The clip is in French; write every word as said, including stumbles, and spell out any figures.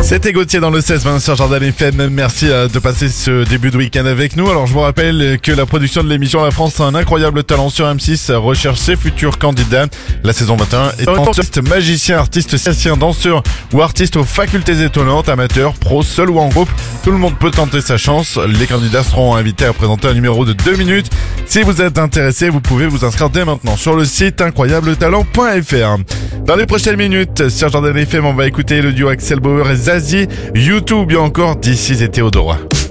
C'était Gauthier dans le seize vingt sur Jordan F M. Merci de passer ce début de week-end avec nous. Alors je vous rappelle que la production de l'émission La France a un incroyable talent sur M six recherche ses futurs candidats. La saison vingt et un est artiste, magicien, artiste circassien, danseur ou artiste aux facultés étonnantes, amateur, pro, seul ou en groupe. Tout le monde peut tenter sa chance. Les candidats seront invités à présenter un numéro de deux minutes. Si vous êtes intéressé, vous pouvez vous inscrire dès maintenant sur le site incroyable talent point f r. Dans les prochaines minutes, sur Jordan F M, on va écouter le duo Axel Bauer et Zazie, YouTube, bien encore This Is et Théodora.